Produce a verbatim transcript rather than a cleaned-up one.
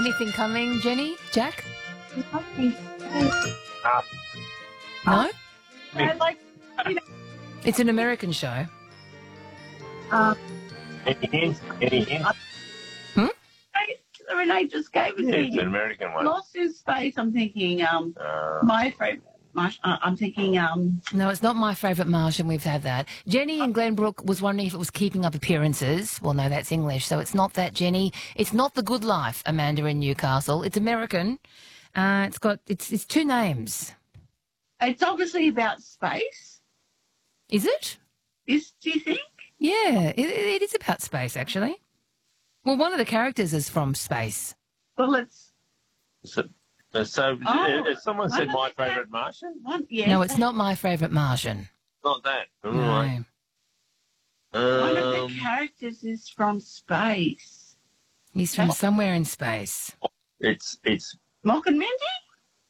anything coming, Jenny? Jack? Nothing. Uh, No? I like, you know, It's an American show. uh, any hints? Any hints? Renee just gave it Yeah, to it's an you. American one. Lost in Space, I'm thinking, um, Uh, my favourite, my, uh, I'm thinking, um, No, it's not My Favourite Martian. We've had that. Jenny in Glenbrook was wondering if it was Keeping Up Appearances. Well, no, that's English, so it's not that, Jenny. It's not The Good Life, Amanda in Newcastle. It's American. Uh, it's got, it's, it's two names. it's obviously about space. Is it? Is, do you think? Yeah, it, it is about space, actually. Well, one of the characters is from space. Well, it's so, uh, so Oh, uh, someone one said of my the favourite Martian? one, yes. No, it's not My Favourite Martian. Not that. All No. right. One of the Um, characters is from space. He's from somewhere in space. it's it's Mock and Mindy?